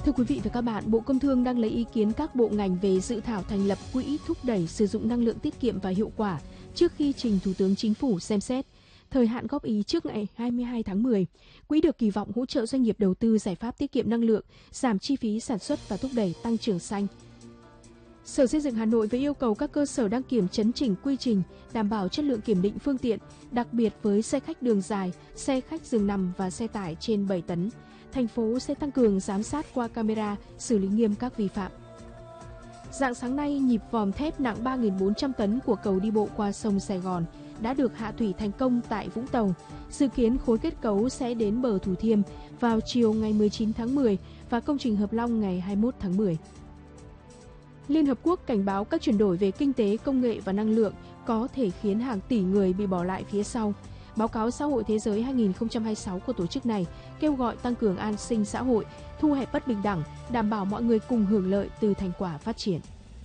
Thưa quý vị và các bạn, Bộ Công Thương đang lấy ý kiến các bộ ngành về dự thảo thành lập quỹ thúc đẩy sử dụng năng lượng tiết kiệm và hiệu quả trước khi trình Thủ tướng Chính phủ xem xét. Thời hạn góp ý trước ngày 22 tháng 10. Quỹ được kỳ vọng hỗ trợ doanh nghiệp đầu tư giải pháp tiết kiệm năng lượng, giảm chi phí sản xuất và thúc đẩy tăng trưởng xanh. Sở Xây dựng Hà Nội vừa yêu cầu các cơ sở đăng kiểm chấn chỉnh quy trình, đảm bảo chất lượng kiểm định phương tiện, đặc biệt với xe khách đường dài, xe khách giường nằm và xe tải trên 7 tấn. Thành phố sẽ tăng cường giám sát qua camera, xử lý nghiêm các vi phạm. Rạng sáng nay, nhịp vòm thép nặng 3.400 tấn của cầu đi bộ qua sông Sài Gòn đã được hạ thủy thành công tại Vũng Tàu. Dự kiến khối kết cấu sẽ đến bờ Thủ Thiêm vào chiều ngày 19 tháng 10 và công trình Hợp Long ngày 21 tháng 10. Liên Hợp Quốc cảnh báo các chuyển đổi về kinh tế, công nghệ và năng lượng có thể khiến hàng tỷ người bị bỏ lại phía sau. Báo cáo Xã hội Thế giới 2026 của tổ chức này kêu gọi tăng cường an sinh xã hội, thu hẹp bất bình đẳng, đảm bảo mọi người cùng hưởng lợi từ thành quả phát triển.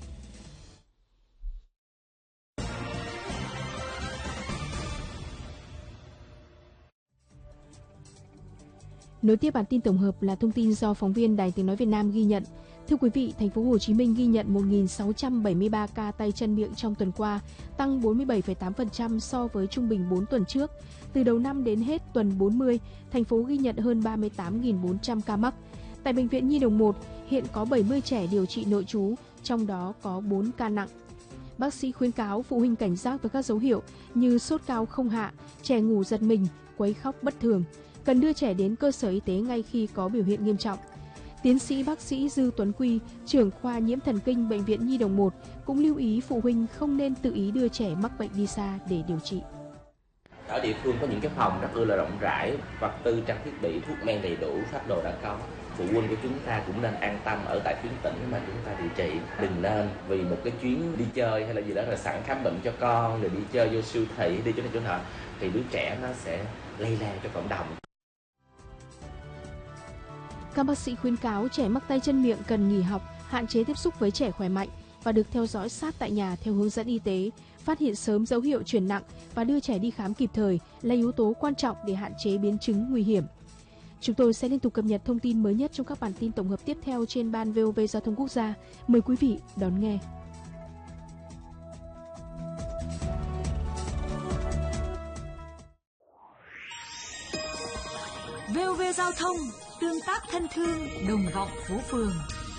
Nối tiếp bản tin tổng hợp là thông tin do phóng viên Đài Tiếng nói Việt Nam ghi nhận. Thưa quý vị, thành phố Hồ Chí Minh ghi nhận 1.673 ca tay chân miệng trong tuần qua, tăng 47,8% so với trung bình 4 tuần trước. Từ đầu năm đến hết tuần 40, thành phố ghi nhận hơn 38.400 ca mắc. Tại Bệnh viện Nhi Đồng 1, hiện có 70 trẻ điều trị nội trú, trong đó có 4 ca nặng. Bác sĩ khuyến cáo phụ huynh cảnh giác với các dấu hiệu như sốt cao không hạ, trẻ ngủ giật mình, quấy khóc bất thường. Cần đưa trẻ đến cơ sở y tế ngay khi có biểu hiện nghiêm trọng. Tiến sĩ bác sĩ Dư Tuấn Quy, trưởng khoa nhiễm thần kinh Bệnh viện Nhi Đồng 1 cũng lưu ý phụ huynh không nên tự ý đưa trẻ mắc bệnh đi xa để điều trị. Ở địa phương có những cái phòng rất là rộng rãi, vật tư trang thiết bị, thuốc men đầy đủ, phác đồ đã có. Phụ huynh của chúng ta cũng nên an tâm ở tại tuyến tỉnh mà chúng ta điều trị. Đừng nên vì một cái chuyến đi chơi hay là gì đó là sẵn khám bệnh cho con, rồi đi chơi vô siêu thị, đi chỗ này chỗ nọ, thì đứa trẻ nó sẽ lây lan cho cộng đồng. Các bác sĩ khuyến cáo trẻ mắc tay chân miệng cần nghỉ học, hạn chế tiếp xúc với trẻ khỏe mạnh và được theo dõi sát tại nhà theo hướng dẫn y tế, phát hiện sớm dấu hiệu chuyển nặng và đưa trẻ đi khám kịp thời là yếu tố quan trọng để hạn chế biến chứng nguy hiểm. Chúng tôi sẽ liên tục cập nhật thông tin mới nhất trong các bản tin tổng hợp tiếp theo trên Ban VOV Giao thông Quốc gia. Mời quý vị đón nghe. VOV Giao thông, tương tác thân thương, đồng vọng phố phường.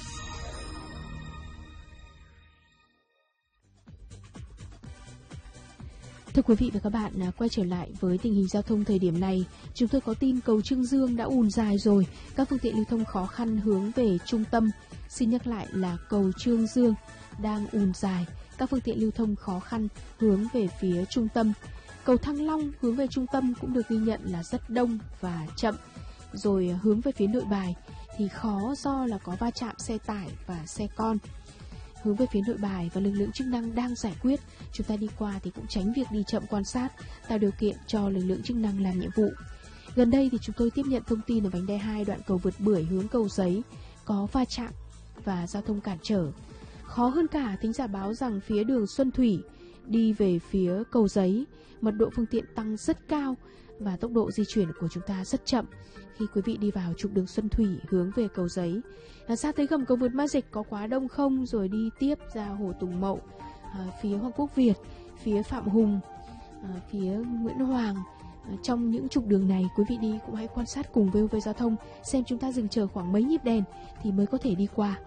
Thưa quý vị và các bạn, quay trở lại với tình hình giao thông thời điểm này, chúng tôi có tin cầu Trương Dương đã ùn dài rồi, các phương tiện lưu thông khó khăn hướng về trung tâm. Xin nhắc lại là cầu Trương Dương đang ùn dài, các phương tiện lưu thông khó khăn hướng về phía trung tâm. Cầu Thăng Long hướng về trung tâm cũng được ghi nhận là rất đông và chậm. Rồi hướng về phía Nội Bài thì khó do là có va chạm xe tải và xe con. Hướng về phía Nội Bài và lực lượng chức năng đang giải quyết, chúng ta đi qua thì cũng tránh việc đi chậm quan sát, tạo điều kiện cho lực lượng chức năng làm nhiệm vụ. Gần đây thì chúng tôi tiếp nhận thông tin ở vành đai 2 đoạn cầu Vượt Bưởi hướng Cầu Giấy có va chạm và giao thông cản trở. Khó hơn cả, thính giả báo rằng phía đường Xuân Thủy đi về phía Cầu Giấy, mật độ phương tiện tăng rất cao và tốc độ di chuyển của chúng ta rất chậm khi quý vị đi vào trục đường Xuân Thủy hướng về Cầu Giấy. Ra tới gầm cầu vượt Mã Dịch có quá đông không, rồi đi tiếp ra Hồ Tùng Mậu, phía Hoàng Quốc Việt, phía Phạm Hùng, phía Nguyễn Hoàng. Trong những trục đường này, quý vị đi cũng hãy quan sát cùng VOV Giao thông xem chúng ta dừng chờ khoảng mấy nhịp đèn thì mới có thể đi qua.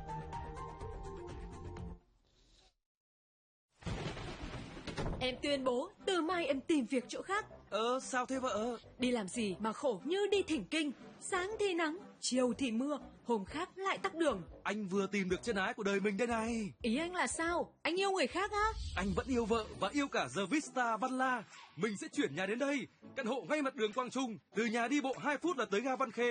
Em tuyên bố từ mai em tìm việc chỗ khác. Sao thế vợ? Đi làm gì mà khổ như đi thỉnh kinh. Sáng thì nắng, chiều thì mưa, hôm khác lại tắc đường. Anh vừa tìm được chân ái của đời mình đây này. Ý anh là sao? Anh yêu người khác á? Anh vẫn yêu vợ và yêu cả The Vista Văn La. Mình sẽ chuyển nhà đến đây, căn hộ ngay mặt đường Quang Trung. Từ nhà đi bộ 2 phút là tới ga Văn Khê.